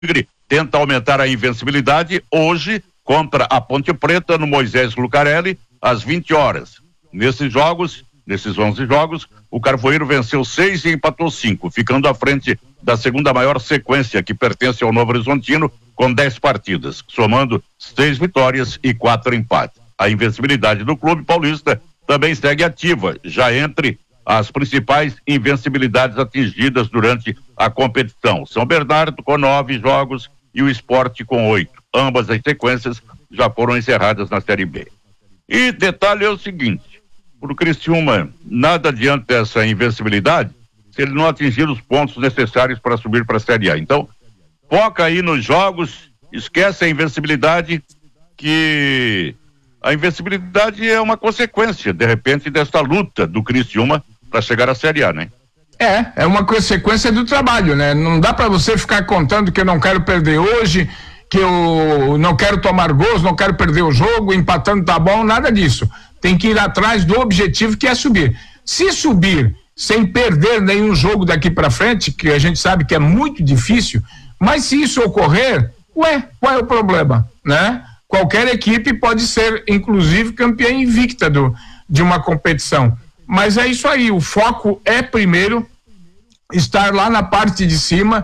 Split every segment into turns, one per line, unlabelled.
Tigre tenta aumentar a invencibilidade hoje contra a Ponte Preta no Moisés Lucarelli às 20 horas. Nesses 11 jogos, o Carvoeiro venceu 6 e empatou 5, ficando à frente da segunda maior sequência que pertence ao Novo Horizontino com 10 partidas, somando 6 vitórias e 4 empates. A invencibilidade do clube paulista também segue ativa, já entre as principais invencibilidades atingidas durante a competição. São Bernardo com 9 jogos e o Sport com 8. Ambas as sequências já foram encerradas na Série B. E detalhe é o seguinte, pro Criciúma, nada adianta essa invencibilidade se ele não atingir os pontos necessários para subir para a Série A. Então, foca aí nos jogos, esquece a invencibilidade, que a invencibilidade é uma consequência, de repente, desta luta do Criciúma para chegar à Série A, né?
É uma consequência do trabalho, né? Não dá para você ficar contando que eu não quero perder hoje, que eu não quero tomar gols, não quero perder o jogo, empatando tá bom, nada disso. Tem que ir atrás do objetivo, que é subir. Se subir sem perder nenhum jogo daqui para frente, que a gente sabe que é muito difícil, mas se isso ocorrer, qual é o problema, né? Qualquer equipe pode ser, inclusive, campeã invicta de uma competição. Mas é isso aí, o foco é primeiro estar lá na parte de cima,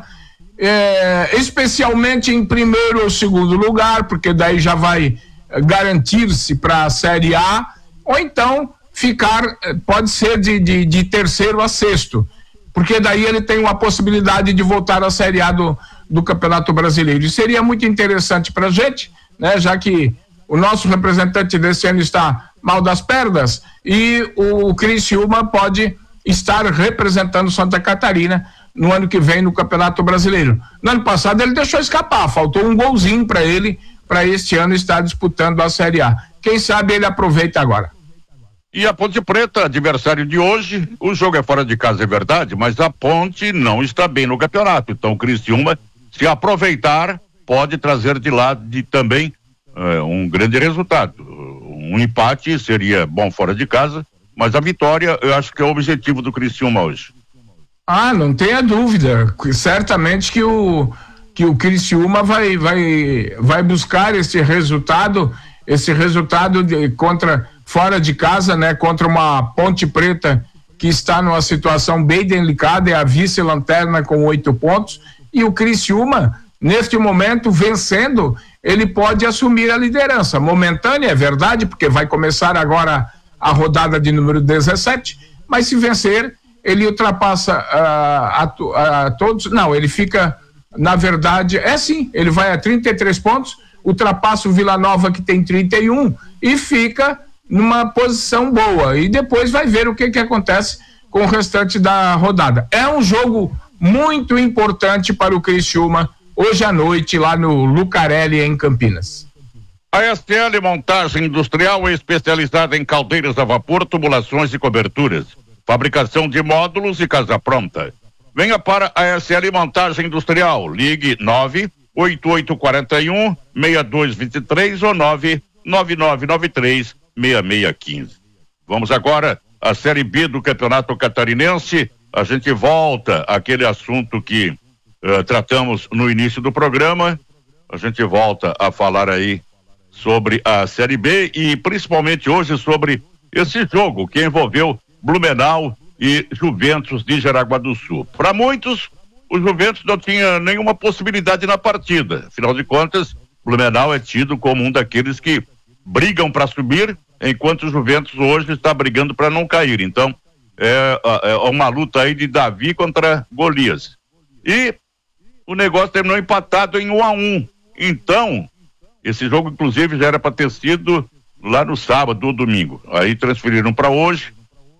especialmente em primeiro ou segundo lugar, porque daí já vai garantir-se para a Série A, ou então ficar, pode ser de terceiro a sexto, porque daí ele tem uma possibilidade de voltar à Série A do Campeonato Brasileiro. E seria muito interessante para a gente, né, já que o nosso representante desse ano está mal das pernas e o Criciúma pode estar representando Santa Catarina no ano que vem no Campeonato Brasileiro. No ano passado ele deixou escapar, faltou um golzinho para ele, para este ano estar disputando a Série A. Quem sabe ele aproveita agora.
E a Ponte Preta, adversário de hoje, o jogo é fora de casa, é verdade, mas a Ponte não está bem no campeonato, então o Criciúma, se aproveitar, pode trazer de lá também um grande resultado. Um empate seria bom fora de casa, mas a vitória eu acho que é o objetivo do Criciúma hoje.
Não tenha dúvida, certamente que o Criciúma vai buscar esse resultado fora de casa, né, contra uma Ponte Preta que está numa situação bem delicada, é a vice-lanterna com 8 pontos, e o Criciúma, neste momento, vencendo, ele pode assumir a liderança, momentânea, é verdade, porque vai começar agora a rodada de número 17, mas se vencer, ele ultrapassa a todos, não, ele fica, na verdade, sim, ele vai a 33 pontos, ultrapassa o Vila Nova, que tem 31, e fica numa posição boa, e depois vai ver o que acontece com o restante da rodada. É um jogo muito importante para o Criciúma, hoje à noite, lá no Lucarelli, em Campinas.
A STL Montagem Industrial é especializada em caldeiras a vapor, tubulações e coberturas, fabricação de módulos e casa pronta. Venha para a STL Montagem Industrial, ligue 98841-6223 ou 99993-6615. Vamos agora à Série B do Campeonato Catarinense. A gente volta àquele assunto que tratamos no início do programa. A gente volta a falar aí sobre a Série B e principalmente hoje sobre esse jogo que envolveu Blumenau e Juventus de Jaraguá do Sul. Para muitos, o Juventus não tinha nenhuma possibilidade na partida. Afinal de contas, Blumenau é tido como um daqueles que brigam para subir, enquanto o Juventus hoje está brigando para não cair. Então, é uma luta aí de Davi contra Golias. E o negócio terminou empatado em 1-1. Então, esse jogo, inclusive, já era para ter sido lá no sábado ou domingo. Aí transferiram para hoje.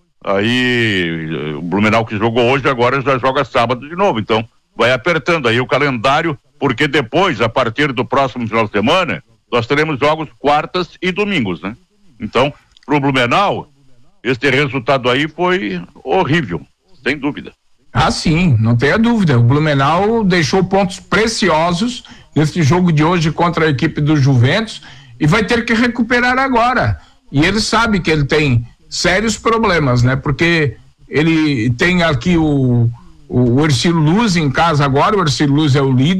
Aí o Blumenau que jogou hoje agora já joga sábado de novo. Então, vai apertando aí o calendário, porque depois, a partir do próximo final de semana, nós teremos jogos quartas e domingos, né? Então, pro Blumenau, esse resultado aí foi horrível, sem dúvida.
Sim, não tenha dúvida. O Blumenau deixou pontos preciosos nesse jogo de hoje contra a equipe do Juventus e vai ter que recuperar agora. E ele sabe que ele tem sérios problemas, né? Porque ele tem aqui o Ercílio Luz em casa agora, o Ercílio Luz é o líder,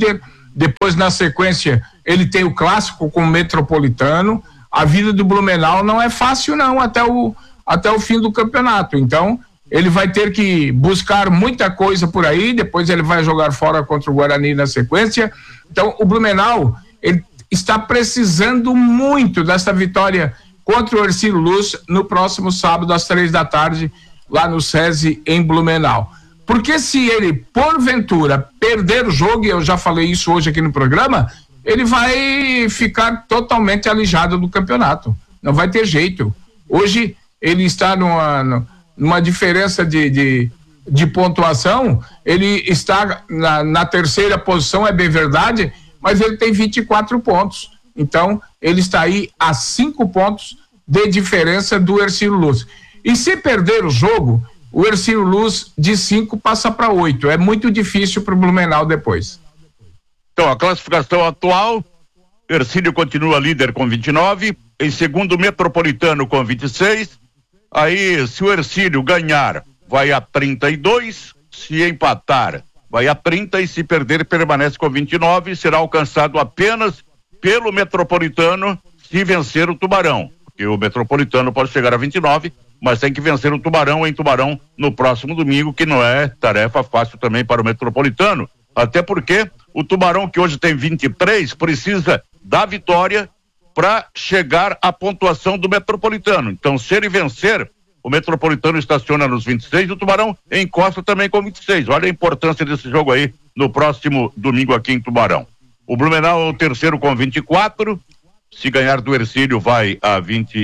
depois na sequência ele tem o clássico com o Metropolitano. A vida do Blumenau não é fácil não até o fim do campeonato, então ele vai ter que buscar muita coisa por aí, depois ele vai jogar fora contra o Guarani na sequência. Então o Blumenau, ele está precisando muito dessa vitória contra o Hercílio Luz no próximo sábado às 3h, lá no SESI em Blumenau. Porque se ele, porventura, perder o jogo, e eu já falei isso hoje aqui no programa, ele vai ficar totalmente alijado do campeonato. Não vai ter jeito. Hoje ele está numa diferença de pontuação, ele está na terceira posição, é bem verdade, mas ele tem 24 pontos. Então, ele está aí a 5 pontos de diferença do Hercílio Luz. E se perder o jogo, o Hercílio Luz de 5 passa para 8. É muito difícil para o Blumenau depois.
Então, a classificação atual, Hercílio continua líder com 29, em segundo Metropolitano com 26. Aí, se o Hercílio ganhar, vai a 32, se empatar, vai a 30, e se perder, permanece com 29, será alcançado apenas pelo Metropolitano se vencer o Tubarão, porque o Metropolitano pode chegar a 29, mas tem que vencer o Tubarão em Tubarão no próximo domingo, que não é tarefa fácil também para o Metropolitano, até porque o Tubarão, que hoje tem 23, precisa da vitória para chegar à pontuação do Metropolitano. Então, se ele vencer, o Metropolitano estaciona nos 26 e o Tubarão encosta também com 26. Olha a importância desse jogo aí no próximo domingo aqui em Tubarão. O Blumenau é o terceiro com 24, se ganhar do Hercílio vai a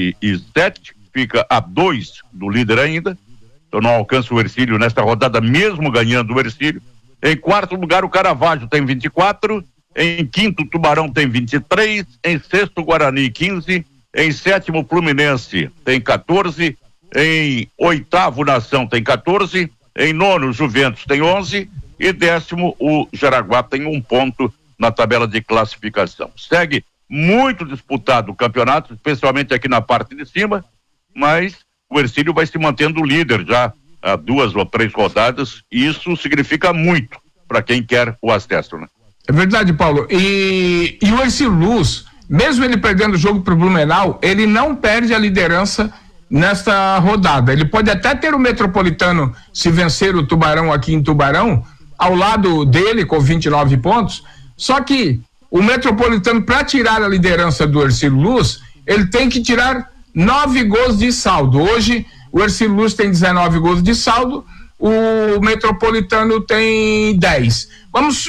27, fica a 2 do líder ainda, então não alcança o Hercílio nesta rodada, mesmo ganhando o Hercílio. Em quarto lugar o Caravaggio tem 24, em quinto o Tubarão tem 23, em sexto o Guarani 15, em sétimo o Fluminense tem 14, em oitavo Nação tem 14, em nono o Juventus tem 11 e décimo o Jaraguá tem 1 ponto na tabela de classificação. Segue muito disputado o campeonato, especialmente aqui na parte de cima, mas o Hercílio vai se mantendo líder já há 2 ou 3 rodadas, e isso significa muito para quem quer o acesso, né?
É verdade, Paulo. E o Hercílio Luz, mesmo ele perdendo o jogo para o Blumenau, ele não perde a liderança nesta rodada. Ele pode até ter o Metropolitano, se vencer o Tubarão aqui em Tubarão, ao lado dele com 29 pontos, só que o Metropolitano, para tirar a liderança do Hercílio Luz, ele tem que tirar 9 gols de saldo. Hoje o Hercílio Luz tem 19 gols de saldo, o Metropolitano tem 10. Vamos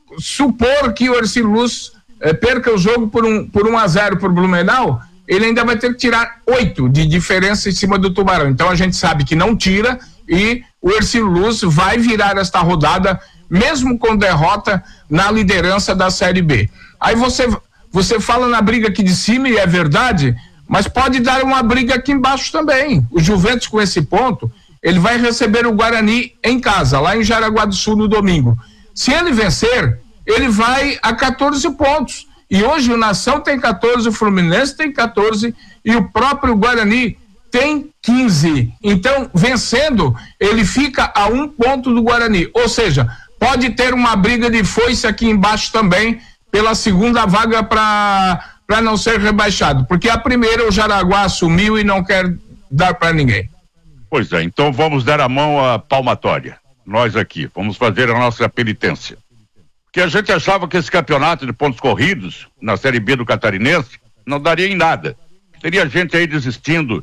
supor que o Hercílio Luz perca o jogo por 1-0 para o Blumenau, ele ainda vai ter que tirar 8 de diferença em cima do Tubarão. Então a gente sabe que não tira, e o Hercílio Luz vai virar esta rodada, mesmo com derrota, na liderança da Série B. Aí você fala na briga aqui de cima, e é verdade, mas pode dar uma briga aqui embaixo também. O Juventus, com esse ponto, ele vai receber o Guarani em casa, lá em Jaraguá do Sul, no domingo. Se ele vencer, ele vai a 14 pontos. E hoje o Nação tem 14, o Fluminense tem 14 e o próprio Guarani tem 15. Então, vencendo, ele fica a 1 ponto do Guarani. Ou seja, pode ter uma briga de foice aqui embaixo também pela segunda vaga para não ser rebaixado. Porque a primeira o Jaraguá assumiu e não quer dar para ninguém.
Pois é, então vamos dar a mão à palmatória. Nós aqui, vamos fazer a nossa penitência. Porque a gente achava que esse campeonato de pontos corridos, na Série B do Catarinense, não daria em nada. Teria gente aí desistindo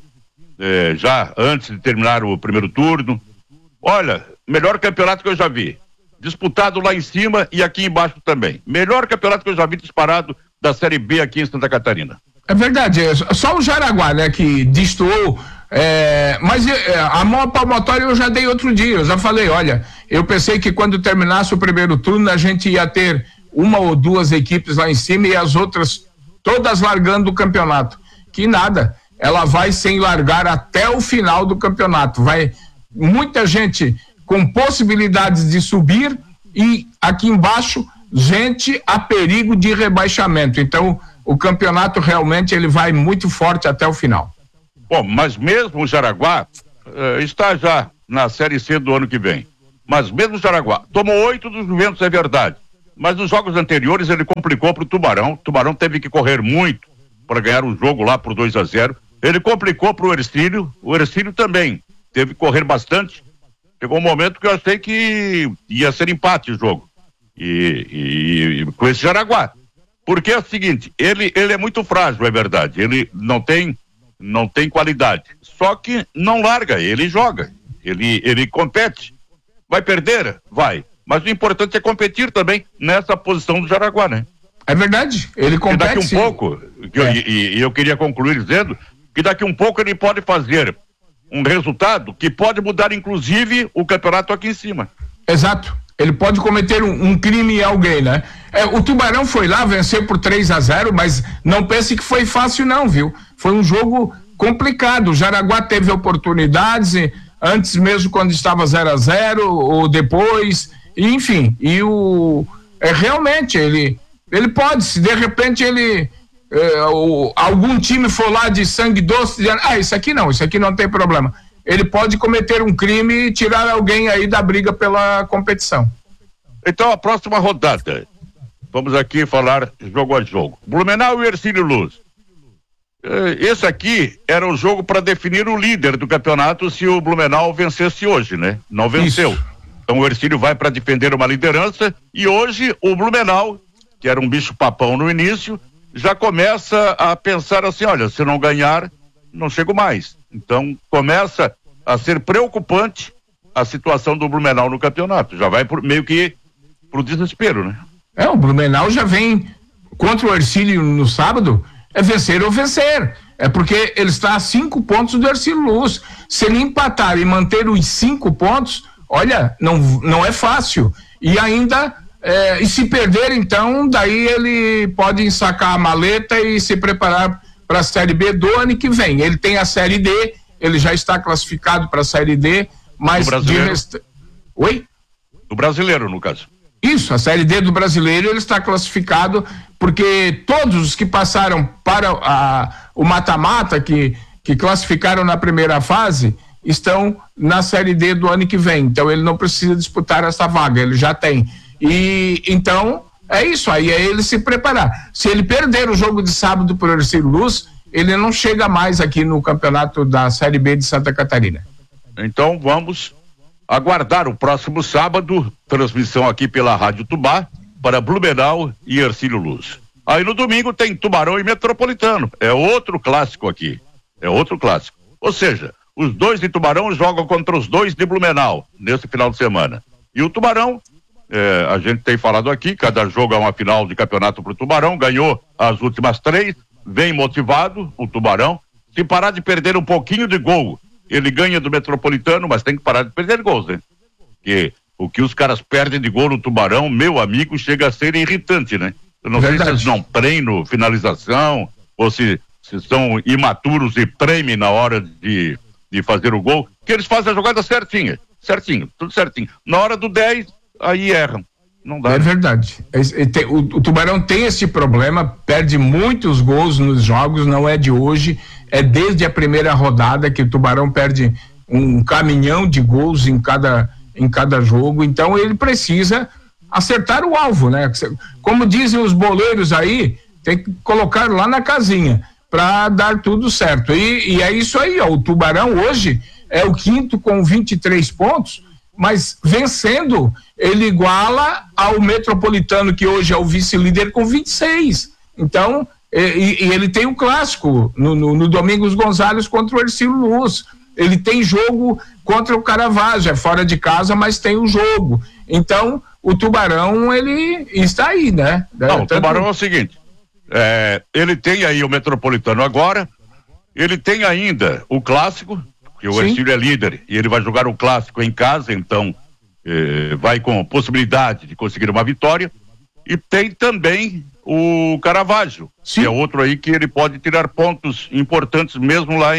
já antes de terminar o primeiro turno. Olha, melhor campeonato que eu já vi. Disputado lá em cima e aqui embaixo também. Melhor campeonato que eu já vi disparado da Série B aqui em Santa Catarina.
É verdade, só o Jaraguá, né, que destoou. Mas a mão palmatória eu já dei outro dia, eu já falei, olha, eu pensei que quando terminasse o primeiro turno a gente ia ter 1 ou 2 equipes lá em cima e as outras todas largando o campeonato, que nada, ela vai sem largar até o final do campeonato, vai muita gente com possibilidades de subir e aqui embaixo gente a perigo de rebaixamento, então o campeonato realmente ele vai muito forte até o final.
Bom, mas mesmo o Jaraguá está já na Série C do ano que vem. Mas mesmo o Jaraguá tomou 8 do Juventus, é verdade. Mas nos jogos anteriores ele complicou pro Tubarão. O Tubarão teve que correr muito para ganhar o jogo lá por 2-0. Ele complicou pro Ercílio. O Ercílio também teve que correr bastante. Chegou um momento que eu achei que ia ser empate o jogo. E com esse Jaraguá. Porque é o seguinte, ele é muito frágil, é verdade. Ele não tem qualidade. Só que não larga, ele joga. Ele compete. Vai perder? Vai. Mas o importante é competir também nessa posição do Jaraguá, né?
É verdade, ele compete.
E daqui um pouco, e eu queria concluir dizendo que daqui um pouco ele pode fazer um resultado que pode mudar inclusive o campeonato aqui em cima.
Exato, ele pode cometer um crime em alguém, né? O Tubarão foi lá, venceu por 3-0, mas não pense que foi fácil não, viu? Foi um jogo complicado, o Jaraguá teve oportunidades, antes mesmo quando estava 0-0, ou depois, enfim, e realmente ele pode, se de repente algum time for lá de sangue doce, dizendo, isso aqui não tem problema, ele pode cometer um crime e tirar alguém aí da briga pela competição.
Então a próxima rodada, vamos aqui falar jogo a jogo, Blumenau e Ercílio Luz. Esse aqui era o jogo para definir o líder do campeonato se o Blumenau vencesse hoje, né? Não venceu. Isso. Então o Ercílio vai para defender uma liderança e hoje o Blumenau, que era um bicho papão no início, já começa a pensar assim, olha, se não ganhar, não chego mais. Então começa a ser preocupante a situação do Blumenau no campeonato. Já vai meio que pro desespero, né?
O Blumenau já vem contra o Ercílio no sábado, é vencer ou vencer. É porque ele está a 5 pontos do Ercílio Luz. Se ele empatar e manter os 5 pontos, olha, não é fácil. E ainda, e se perder, então, daí ele pode ensacar a maleta e se preparar para a Série B do ano que vem. Ele tem a Série D, ele já está classificado para a Série D, mas Oi?
Do brasileiro, no caso.
Isso, a Série D do brasileiro, ele está classificado porque todos os que passaram para o mata-mata, que classificaram na primeira fase, estão na Série D do ano que vem. Então ele não precisa disputar essa vaga, ele já tem. E então é isso, aí é ele se preparar. Se ele perder o jogo de sábado por Ercílio Luz, ele não chega mais aqui no campeonato da Série B de Santa Catarina.
Então vamos aguardar o próximo sábado, transmissão aqui pela Rádio Tubá, para Blumenau e Ercílio Luz. Aí no domingo tem Tubarão e Metropolitano, é outro clássico aqui, ou seja, os dois de Tubarão jogam contra os dois de Blumenau, nesse final de semana, e o Tubarão, a gente tem falado aqui, cada jogo é uma final de campeonato pro Tubarão, ganhou as últimas 3, vem motivado o Tubarão, se parar de perder um pouquinho de gol, ele ganha do Metropolitano, mas tem que parar de perder gols, né? Porque o que os caras perdem de gol no Tubarão, meu amigo, chega a ser irritante, né? Eu não sei se eles não treinam finalização, ou se são imaturos e tremem na hora de fazer o gol, que eles fazem a jogada certinho, tudo certinho. Na hora do 10, aí erram. Não dá.
É verdade. O Tubarão tem esse problema, perde muitos gols nos jogos, não é de hoje, é desde a primeira rodada que o Tubarão perde um caminhão de gols em cada jogo, então ele precisa acertar o alvo, né? Como dizem os boleiros aí, tem que colocar lá na casinha para dar tudo certo. E é isso aí, ó, o Tubarão hoje é o 5º com 23 pontos, mas vencendo, ele iguala ao Metropolitano, que hoje é o vice-líder, com 26. Então, e ele tem um clássico no Domingos Gonzalez contra o Ercílio Luz. Ele tem jogo contra o Caravaggio, é fora de casa, mas tem o jogo. Então, o Tubarão, ele está aí, né?
Não, o Tubarão é o seguinte, ele tem aí o Metropolitano agora, ele tem ainda o clássico, que o Ercílio é líder, e ele vai jogar o clássico em casa, então vai com possibilidade de conseguir uma vitória, e tem também o Caravaggio, que é outro aí que ele pode tirar pontos importantes mesmo lá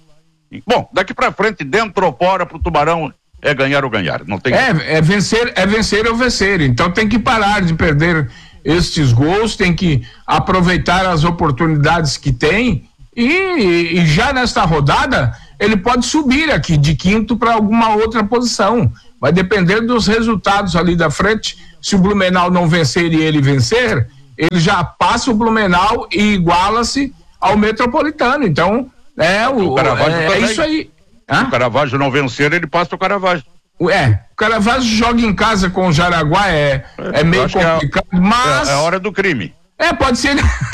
bom, daqui pra frente, dentro ou fora, pro Tubarão é ganhar ou ganhar, não tem
é vencer ou vencer, então tem que parar de perder estes gols, tem que aproveitar as oportunidades que tem e já nesta rodada ele pode subir aqui de quinto para alguma outra posição. Vai depender dos resultados ali da frente. Se o Blumenau não vencer e ele vencer, ele já passa o Blumenau e iguala-se ao Metropolitano. Então, é isso aí.
Se o Caravaggio não vencer, ele passa o Caravaggio.
O Caravaggio joga em casa com o Jaraguá, é meio complicado, mas...
É a hora do crime.
Pode ser,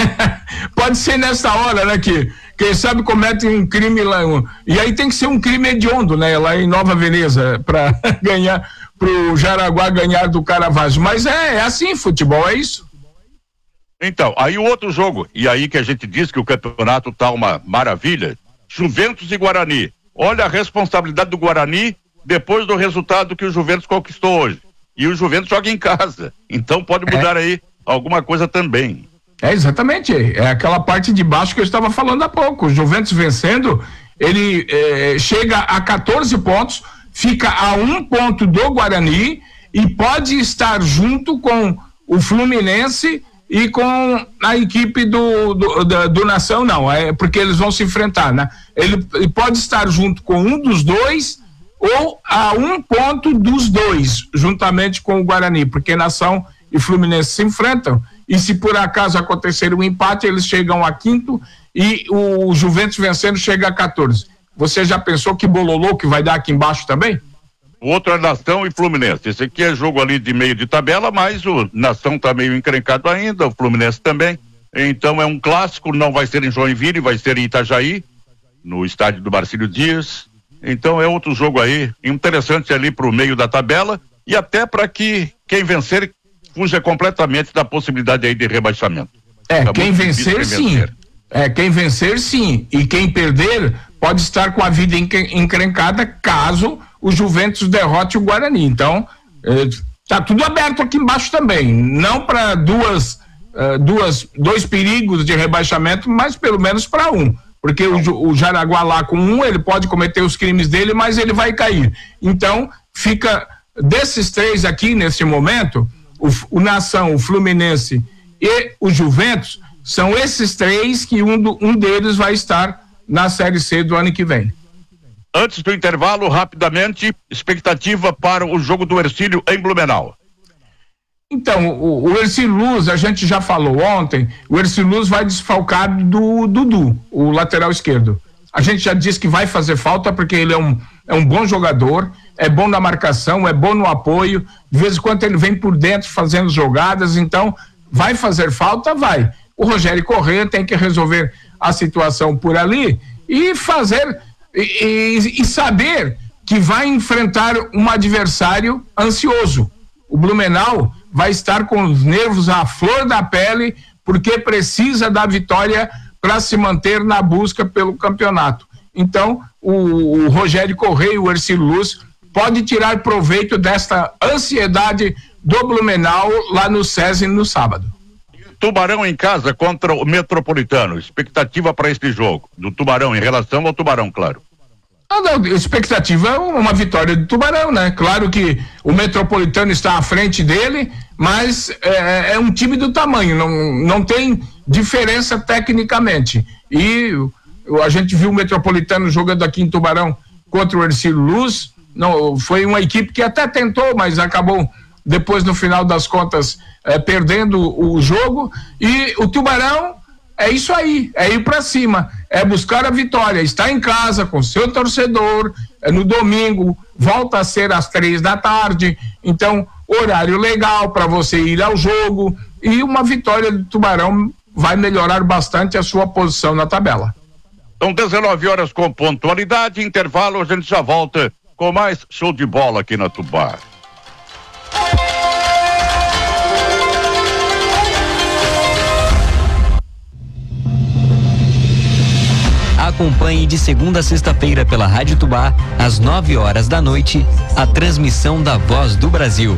pode ser nessa hora, né, que quem sabe comete um crime lá, e aí tem que ser um crime hediondo, né, lá em Nova Veneza, para ganhar, pro Jaraguá ganhar do Caravaggio, mas é assim, futebol, é isso.
Então, aí o outro jogo, e aí que a gente diz que o campeonato tá uma maravilha, Juventus e Guarani, olha a responsabilidade do Guarani depois do resultado que o Juventus conquistou hoje, e o Juventus joga em casa, então pode mudar aí alguma coisa também.
Exatamente, é aquela parte de baixo que eu estava falando há pouco. O Juventus vencendo, ele chega a 14 pontos, fica a 1 ponto do Guarani e pode estar junto com o Fluminense e com a equipe do Nação, não, porque eles vão se enfrentar, né? Ele pode estar junto com um dos dois ou a 1 ponto dos dois, juntamente com o Guarani, porque Nação e Fluminense se enfrentam, e se por acaso acontecer um empate, eles chegam a quinto e o Juventus vencendo chega a 14. Você já pensou que bololô que vai dar aqui embaixo também?
O outro é Nação e Fluminense. Esse aqui é jogo ali de meio de tabela, mas o Nação tá meio encrencado ainda, o Fluminense também. Então é um clássico, não vai ser em Joinville, vai ser em Itajaí, no estádio do Marcílio Dias. Então é outro jogo aí, interessante ali pro meio da tabela e até para que quem vencer fuja completamente da possibilidade aí de rebaixamento.
Quem vencer sim. Quem vencer sim. E quem perder pode estar com a vida encrencada caso o Juventus derrote o Guarani. Então, tá tudo aberto aqui embaixo também. Não para dois perigos de rebaixamento, mas pelo menos para um. Porque o Jaraguá lá com ele pode cometer os crimes dele, mas ele vai cair. Então, fica desses três aqui nesse momento, o Nação, o Fluminense e o Juventus, são esses três que um deles vai estar na Série C do ano que vem.
Antes do intervalo, rapidamente, expectativa para o jogo do Hercílio em Blumenau.
Então, o Hercílio Luz, a gente já falou ontem, o Hercílio Luz vai desfalcar do Dudu, o lateral esquerdo. A gente já disse que vai fazer falta porque ele é um bom jogador, é bom na marcação, é bom no apoio, de vez em quando ele vem por dentro fazendo jogadas, então vai fazer falta, vai. O Rogério Corrêa tem que resolver a situação por ali e fazer e saber que vai enfrentar um adversário ansioso. O Blumenau vai estar com os nervos à flor da pele porque precisa da vitória para se manter na busca pelo campeonato. Então, o Rogério Corrêa e o Hercílio Luz pode tirar proveito desta ansiedade do Blumenau lá no SESI no sábado.
Tubarão em casa contra o Metropolitano, expectativa para este jogo do Tubarão em relação ao Tubarão, claro.
A expectativa é uma vitória do Tubarão, né? Claro que o Metropolitano está à frente dele, mas é um time do tamanho, não tem diferença tecnicamente. E a gente viu o Metropolitano jogando aqui em Tubarão contra o Hercílio Luz, foi uma equipe que até tentou, mas acabou depois no final das contas perdendo o jogo, e o Tubarão é isso aí, é ir para cima, é buscar a vitória, está em casa com seu torcedor, no domingo, volta a ser às 15h, então horário legal para você ir ao jogo, e uma vitória do Tubarão vai melhorar bastante a sua posição na tabela.
São 19h com pontualidade, intervalo, a gente já volta com mais show de bola aqui na Tubá.
Acompanhe de segunda a sexta-feira pela Rádio Tubá, às 9h da noite, a transmissão da Voz do Brasil.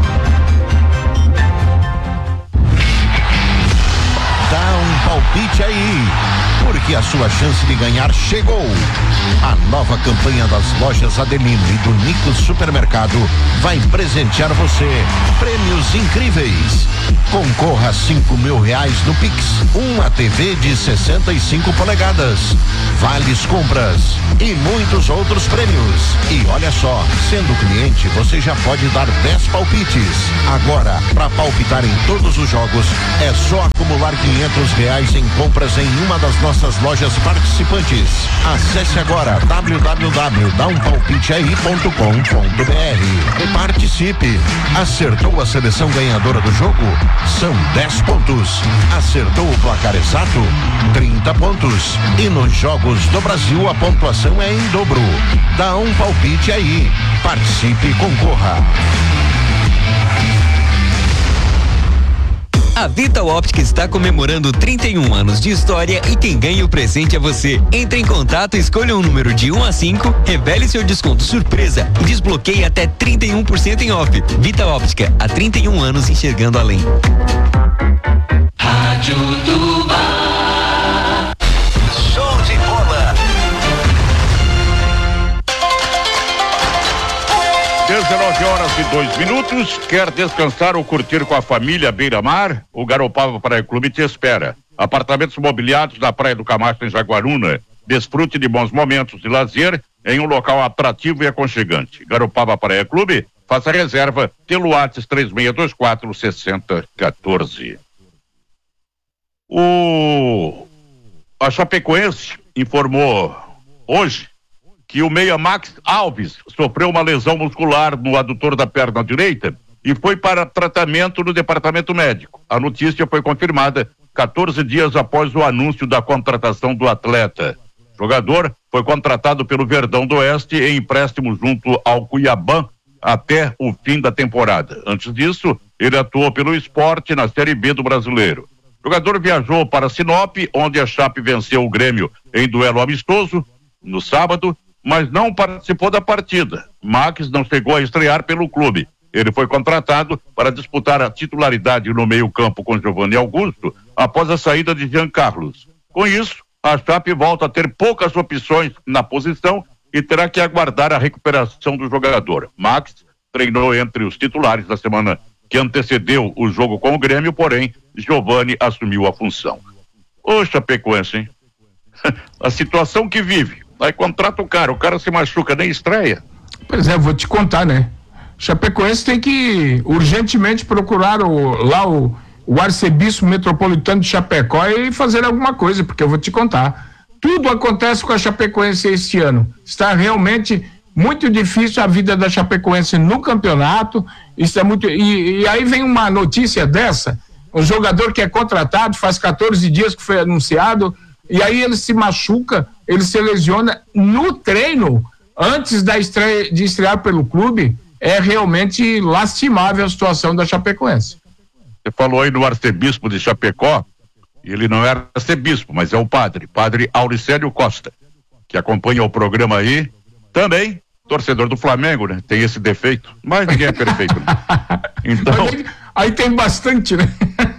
Dá um palpite aí, porque a sua chance de ganhar chegou. A nova campanha das lojas Adelino e do Nico Supermercado vai presentear você prêmios incríveis. Concorra a R$5.000 no Pix, uma TV de 65 polegadas, vales compras e muitos outros prêmios. E olha só, sendo cliente, você já pode dar 10 palpites. Agora, para palpitar em todos os jogos, é só acumular R$500 em compras em uma das nossas lojas participantes. Acesse agora www.dampalpiteai.com.br. Participe. Acertou a seleção ganhadora do jogo? São 10 pontos. Acertou o placar exato? 30 pontos. E nos Jogos do Brasil a pontuação é em dobro. Dá um palpite aí. Participe e concorra.
A Vital Óptica está comemorando 31 anos de história e quem ganha o presente é você. Entre em contato, escolha um número de 1 a 5, revele seu desconto surpresa e desbloqueie até 31% em off. Vital Óptica, há 31 anos enxergando além.
Rádio Tubá.
Show de bola.
19h02. Quer descansar ou curtir com a família Beira-Mar? O Garopaba Praia Clube te espera. Apartamentos mobiliados na Praia do Camacho, em Jaguaruna. Desfrute de bons momentos de lazer em um local atrativo e aconchegante. Garopaba Praia Clube, faça reserva pelo WhatsApp 3624-6014. A Chapecoense informou hoje que o meia Max Alves sofreu uma lesão muscular no adutor da perna direita e foi para tratamento no departamento médico. A notícia foi confirmada 14 dias após o anúncio da contratação do atleta. O jogador foi contratado pelo Verdão do Oeste em empréstimo junto ao Cuiabá até o fim da temporada. Antes disso, ele atuou pelo Sport na Série B do Brasileiro. O jogador viajou para Sinop, onde a Chape venceu o Grêmio em duelo amistoso no sábado, mas não participou da partida. Max não chegou a estrear pelo clube. Ele foi contratado para disputar a titularidade no meio-campo com Giovanni Augusto após a saída de Jean Carlos. Com isso, a Chape volta a ter poucas opções na posição e terá que aguardar a recuperação do jogador. Max treinou entre os titulares da semana que antecedeu o jogo com o Grêmio, porém, Giovanni assumiu a função. Ô Chapecoense, hein? A situação que vive. Aí contrata o cara se machuca, nem estreia.
Pois é, vou te contar, né? Chapecoense tem que urgentemente procurar o arcebispo metropolitano de Chapecó e fazer alguma coisa, porque eu vou te contar. Tudo acontece com a Chapecoense este ano. Está realmente muito difícil a vida da Chapecoense no campeonato. Isso é muito. E aí vem uma notícia dessa: um jogador que é contratado, faz 14 dias que foi anunciado, e aí ele se machuca, ele se lesiona no treino, antes de estrear pelo clube. É realmente lastimável a situação da Chapecoense.
Você falou aí no arcebispo de Chapecó, ele não é arcebispo, mas é o padre Auricélio Costa, que acompanha o programa aí, também torcedor do Flamengo, né? Tem esse defeito, mas ninguém é perfeito, né? Então...
aí tem bastante, né?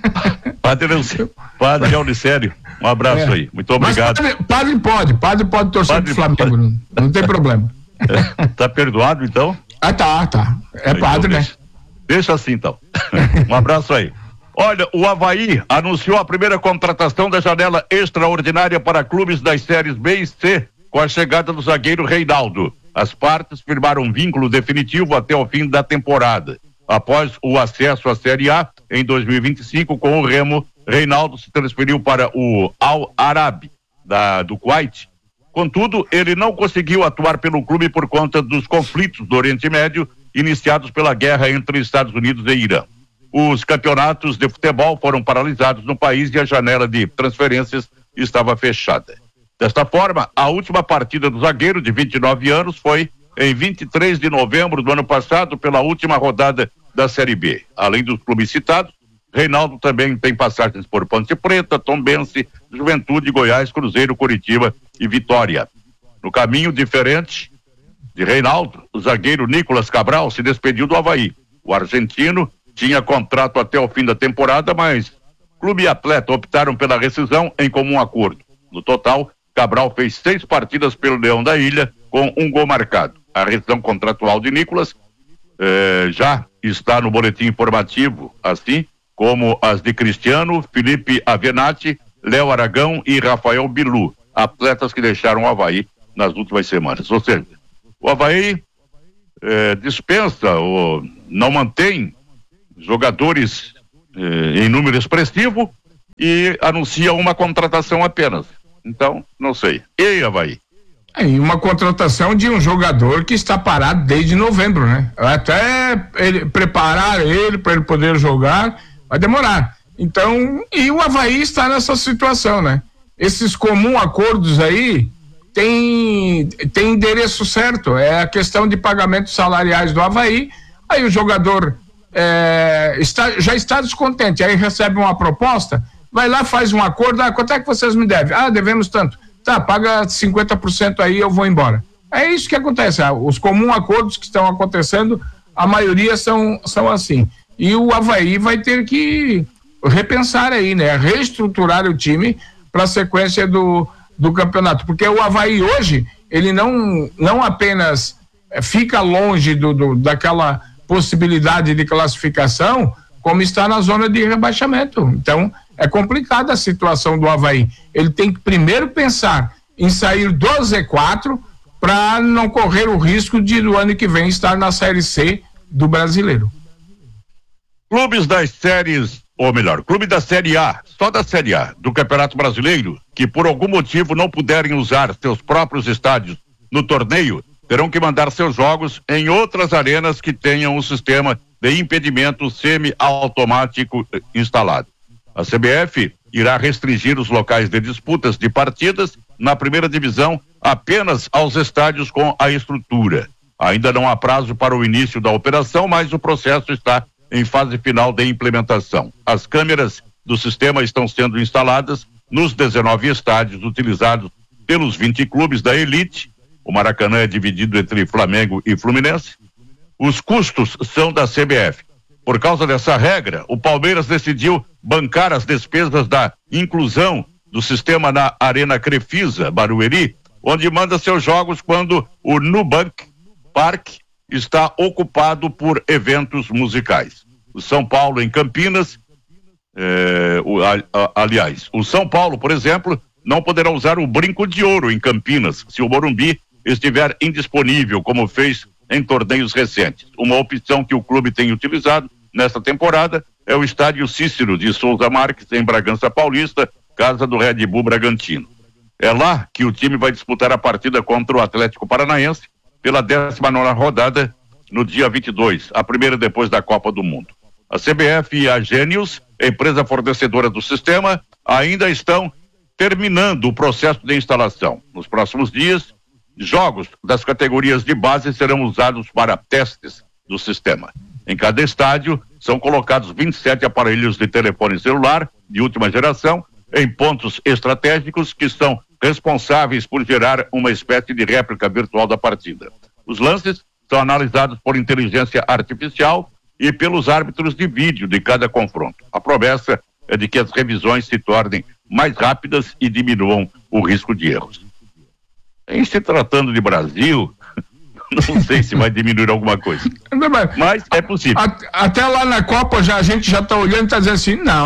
Padre Auricélio, um abraço aí, muito obrigado.
Mas padre pode torcer pro Flamengo, não tem problema.
Tá perdoado, então?
Tá. É padre,
então,
né?
Deixa assim, então. Um abraço aí. Olha, o Avaí anunciou a primeira contratação da janela extraordinária para clubes das séries B e C, com a chegada do zagueiro Reinaldo. As partes firmaram um vínculo definitivo até o fim da temporada. Após o acesso à Série A em 2025 com o Remo, Reinaldo se transferiu para o Al Arabi do Kuwait. Contudo, ele não conseguiu atuar pelo clube por conta dos conflitos do Oriente Médio iniciados pela guerra entre Estados Unidos e Irã. Os campeonatos de futebol foram paralisados no país e a janela de transferências estava fechada. Desta forma, a última partida do zagueiro de 29 anos foi em 23 de novembro do ano passado, pela última rodada da Série B. Além dos clubes citados, Reinaldo também tem passagens por Ponte Preta, Tombense, Juventude, Goiás, Cruzeiro, Curitiba e Vitória. No caminho diferente de Reinaldo, o zagueiro Nicolas Cabral se despediu do Avaí. O argentino tinha contrato até o fim da temporada, mas clube e atleta optaram pela rescisão em comum acordo. No total, Cabral fez 6 partidas pelo Leão da Ilha, com 1 gol marcado. A rescisão contratual de Nicolas já está no boletim informativo, assim, como as de Cristiano, Felipe Avenatti, Léo Aragão e Rafael Bilu, atletas que deixaram o Avaí nas últimas semanas. Ou seja, o Avaí dispensa ou não mantém jogadores em número expressivo e anuncia uma contratação apenas. Então, não sei. E Avaí?
E uma contratação de um jogador que está parado desde novembro, né? Até preparar ele para ele poder jogar vai demorar. Então, e o Avaí está nessa situação, né? Esses comuns acordos aí tem endereço certo, é a questão de pagamentos salariais do Avaí. Aí o jogador já está descontente, aí recebe uma proposta, vai lá, faz um acordo, quanto é que vocês me devem? Devemos tanto. Tá, paga 50% aí, eu vou embora. É isso que acontece, os comuns acordos que estão acontecendo, a maioria são assim. E o Avaí vai ter que repensar aí, né? Reestruturar o time para a sequência do campeonato, porque o Avaí hoje, ele não apenas fica longe daquela possibilidade de classificação, como está na zona de rebaixamento. Então, é complicada a situação do Avaí. Ele tem que primeiro pensar em sair do Z4 para não correr o risco de no ano que vem estar na Série C do Brasileiro.
Clubes das séries, ou melhor, clube da Série A, só da Série A, do Campeonato Brasileiro, que por algum motivo não puderem usar seus próprios estádios no torneio, terão que mandar seus jogos em outras arenas que tenham um sistema de impedimento semi-automático instalado. A CBF irá restringir os locais de disputas de partidas na primeira divisão apenas aos estádios com a estrutura. Ainda não há prazo para o início da operação, mas o processo está em fase final de implementação. As câmeras do sistema estão sendo instaladas nos 19 estádios utilizados pelos 20 clubes da elite. O Maracanã é dividido entre Flamengo e Fluminense. Os custos são da CBF. Por causa dessa regra, o Palmeiras decidiu bancar as despesas da inclusão do sistema na Arena Crefisa, Barueri, onde manda seus jogos quando o Nubank Park está ocupado por eventos musicais. O São Paulo em Campinas, o São Paulo, por exemplo, não poderá usar o Brinco de Ouro em Campinas se o Morumbi estiver indisponível, como fez em torneios recentes. Uma opção que o clube tem utilizado nesta temporada é o estádio Cícero de Souza Marques, em Bragança Paulista, casa do Red Bull Bragantino. É lá que o time vai disputar a partida contra o Atlético Paranaense pela 19ª rodada no dia 22, a primeira depois da Copa do Mundo. A CBF e a Genius, empresa fornecedora do sistema, ainda estão terminando o processo de instalação. Nos próximos dias, jogos das categorias de base serão usados para testes do sistema. Em cada estádio, são colocados 27 aparelhos de telefone celular de última geração em pontos estratégicos que são responsáveis por gerar uma espécie de réplica virtual da partida. Os lances são analisados por inteligência artificial e pelos árbitros de vídeo de cada confronto. A promessa é de que as revisões se tornem mais rápidas e diminuam o risco de erros. Em se tratando de Brasil, não sei se vai diminuir alguma coisa, mas é possível.
Até lá na Copa a gente já está olhando e está dizendo assim, não,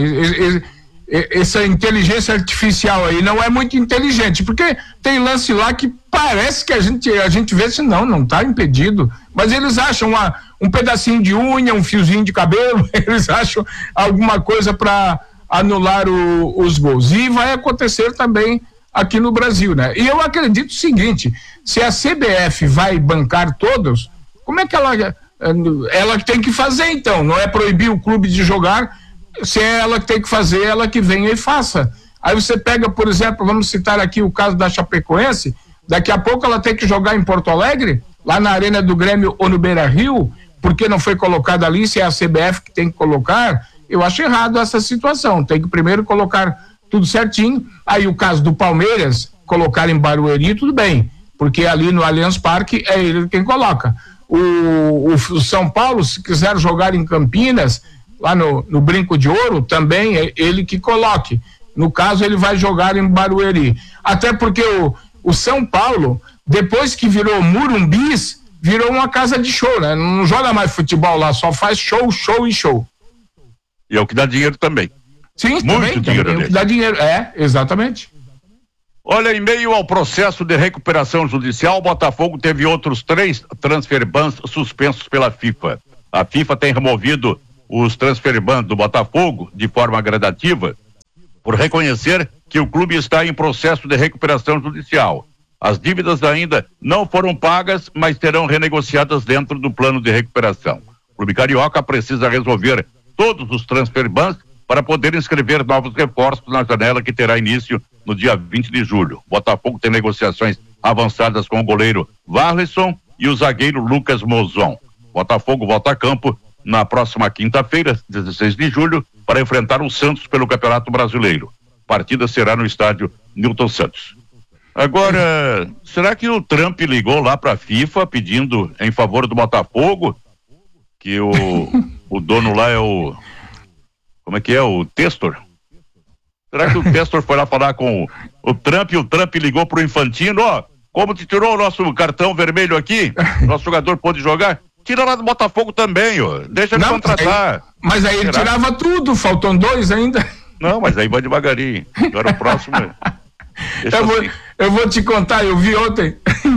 essa inteligência artificial aí não é muito inteligente, porque tem lance lá que parece que a gente vê assim, não está impedido, mas eles acham um pedacinho de unha, um fiozinho de cabelo, eles acham alguma coisa para anular os gols, e vai acontecer também aqui no Brasil, né? E eu acredito o seguinte, se a CBF vai bancar todos, como é que ela tem que fazer então? Não é proibir o clube de jogar, se é ela que tem que fazer, ela que venha e faça. Aí você pega, por exemplo, vamos citar aqui o caso da Chapecoense, daqui a pouco ela tem que jogar em Porto Alegre, lá na Arena do Grêmio ou no Beira-Rio, porque não foi colocado ali, se é a CBF que tem que colocar. Eu acho errado essa situação, tem que primeiro colocar tudo certinho. Aí o caso do Palmeiras, colocar em Barueri, tudo bem, porque ali no Allianz Parque é ele quem coloca. O São Paulo, se quiser jogar em Campinas, lá no Brinco de Ouro, também é ele que coloque. No caso, ele vai jogar em Barueri. Até porque o São Paulo, depois que virou Murumbis, virou uma casa de show, né? Não joga mais futebol lá, só faz show e show.
E é o que dá dinheiro também.
Sim,
muito dinheiro.
É o que dá dinheiro, exatamente.
Olha, em meio ao processo de recuperação judicial, o Botafogo teve outros 3 transfer bans suspensos pela FIFA. A FIFA tem removido os transfer bans do Botafogo de forma gradativa por reconhecer que o clube está em processo de recuperação judicial. As dívidas ainda não foram pagas, mas serão renegociadas dentro do plano de recuperação. O clube carioca precisa resolver todos os transfer bans para poder inscrever novos reforços na janela que terá início no dia 20 de julho. O Botafogo tem negociações avançadas com o goleiro Warlisson e o zagueiro Lucas Mozon. O Botafogo volta a campo na próxima quinta-feira, 16 de julho, para enfrentar o Santos pelo Campeonato Brasileiro. A partida será no estádio Newton Santos. Agora, será que o Trump ligou lá para a FIFA pedindo em favor do Botafogo? Que o dono lá é o... Como é que é? O Testor? Será que o Testor foi lá falar com o Trump e o Trump ligou pro Infantino? Ó, como te tirou o nosso cartão vermelho aqui, nosso jogador pôde jogar? Tira lá do Botafogo também, ó. Deixa ele contratar.
Mas aí ele tirava tudo, faltam 2 ainda.
Não, mas aí vai devagarinho. Agora o próximo
eu vou te contar, eu vi ontem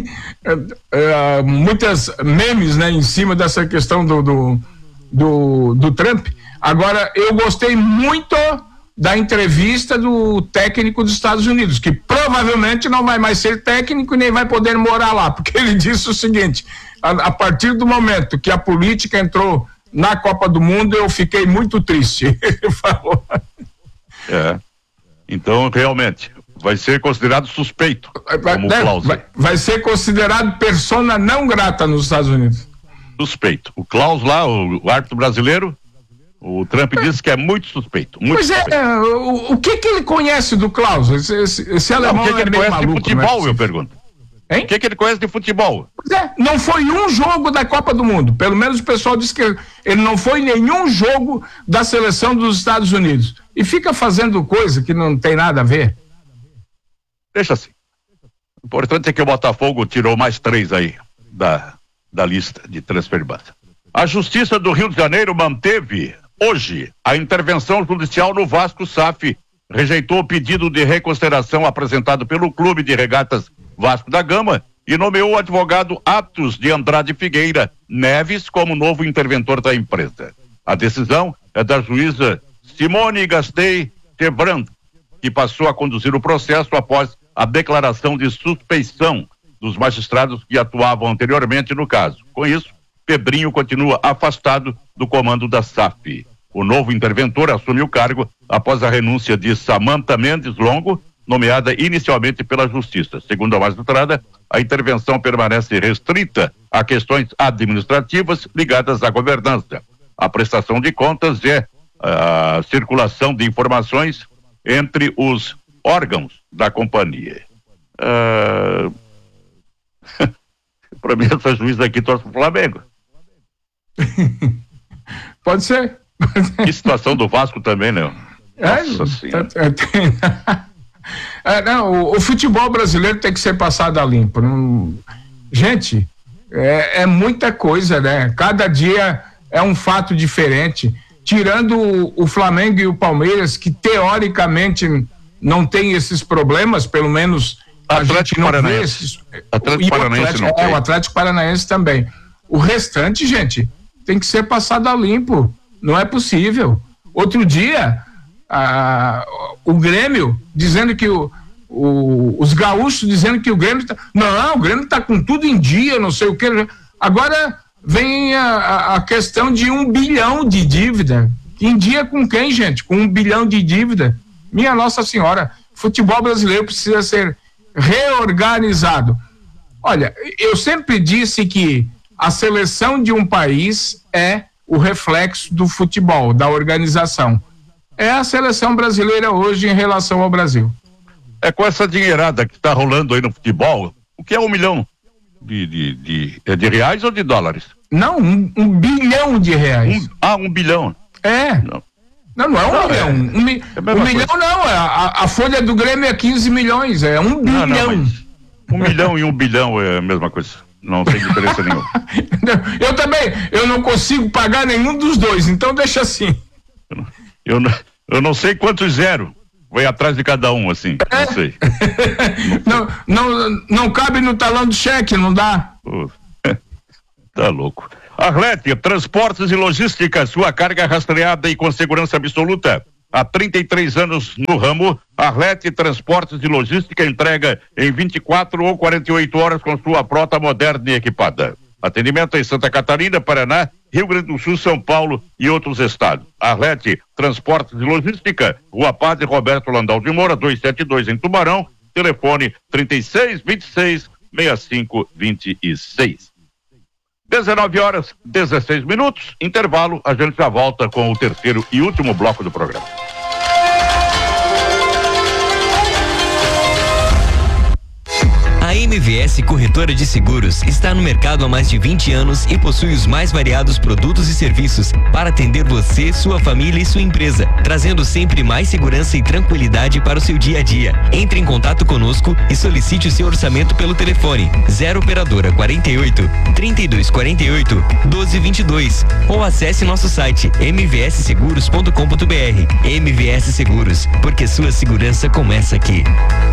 muitas memes, né, em cima dessa questão do Trump. Agora, eu gostei muito da entrevista do técnico dos Estados Unidos, que provavelmente não vai mais ser técnico e nem vai poder morar lá, porque ele disse o seguinte: a partir do momento que a política entrou na Copa do Mundo, eu fiquei muito triste. Ele falou.
Então, realmente, vai ser considerado suspeito, como o Klaus.
Vai ser considerado persona não grata nos Estados Unidos.
Suspeito. O Klaus lá, o árbitro brasileiro, o Trump disse que é muito suspeito. Muito suspeito.
O que ele conhece do Klaus? Esse alemão
o que ele conhece
maluco,
de futebol, eu pergunto.
Hein?
O que ele conhece de futebol?
Não foi um jogo da Copa do Mundo. Pelo menos o pessoal disse que ele não foi nenhum jogo da seleção dos Estados Unidos. E fica fazendo coisa que não tem nada a ver.
Deixa assim. O importante é que o Botafogo tirou mais 3 aí da lista de transfer bans. A Justiça do Rio de Janeiro manteve hoje a intervenção judicial no Vasco SAF. Rejeitou o pedido de reconsideração apresentado pelo Clube de Regatas Vasco da Gama e nomeou o advogado Atos de Andrade Figueira Neves como novo interventor da empresa. A decisão é da juíza Simone Gastei Tebrand, que passou a conduzir o processo após a declaração de suspeição dos magistrados que atuavam anteriormente no caso. Com isso, Pedrinho continua afastado do comando da SAF. O novo interventor assume o cargo após a renúncia de Samantha Mendes Longo, nomeada inicialmente pela Justiça. Segundo a magistrada, a intervenção permanece restrita a questões administrativas ligadas à governança. A prestação de contas é a circulação de informações entre os órgãos da companhia. Para mim, essa juíza aqui torce pro Flamengo.
Pode ser.
Que situação do Vasco também, né? Nossa Senhora.
Não, o futebol brasileiro tem que ser passado a limpo. Gente, é muita coisa, né? Cada dia é um fato diferente. Tirando o Flamengo e o Palmeiras, que teoricamente não tem esses problemas, pelo menos a gente não vê esses. O Atlético Paranaense também. O restante, gente, tem que ser passado a limpo. Não é possível. Outro dia, o Grêmio dizendo que os gaúchos dizendo que o Grêmio o Grêmio tá com tudo em dia, não sei o que. Agora vem a questão de 1 bilhão de dívida. Em dia com quem, gente? Com 1 bilhão de dívida? Minha Nossa Senhora, futebol brasileiro precisa ser reorganizado. Olha, eu sempre disse que a seleção de um país é o reflexo do futebol, da organização. É a seleção brasileira hoje em relação ao Brasil.
Com essa dinheirada que está rolando aí no futebol, o que é 1 milhão de reais ou de dólares?
Não, 1 bilhão de reais.
1 bilhão.
Não é 1 milhão. 1 milhão não, a folha do Grêmio é 15 milhões, é 1 bilhão.
1 milhão e 1 bilhão é a mesma coisa. Não tem diferença nenhuma.
Eu também, eu não consigo pagar nenhum dos dois, então deixa assim.
Eu não sei quantos zero. Foi atrás de cada um, assim. Não sei.
Não cabe no talão de cheque, não dá?
Tá louco. Arlete, transportes e logística, sua carga rastreada e com segurança absoluta. Há 33 anos no ramo, Arlete Transportes e Logística entrega em 24 ou 48 horas com sua frota moderna e equipada. Atendimento em Santa Catarina, Paraná, Rio Grande do Sul, São Paulo e outros estados. Arlete Transportes e Logística, Rua Padre Roberto Landau de Moura, 272 em Tubarão, telefone 3626-6526. 19h16, intervalo, a gente já volta com o terceiro e último bloco do programa.
A MVS Corretora de Seguros está no mercado há mais de 20 anos e possui os mais variados produtos e serviços para atender você, sua família e sua empresa, trazendo sempre mais segurança e tranquilidade para o seu dia a dia. Entre em contato conosco e solicite o seu orçamento pelo telefone 0 operadora 48 3248 1222 ou acesse nosso site mvsseguros.com.br. MVS Seguros, porque sua segurança começa aqui.